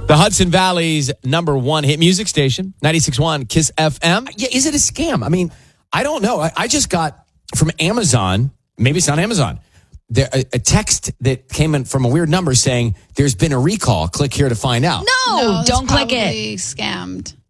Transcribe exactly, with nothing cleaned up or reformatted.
The Hudson Valley's number one hit music station, ninety-six point one Kiss F M. Yeah, is it a scam? I mean, I don't know. I, I just got from Amazon, maybe it's not Amazon, there, a, a text that came in from a weird number saying there's been a recall. Click here to find out. No, No, don't it's click it. probably scammed.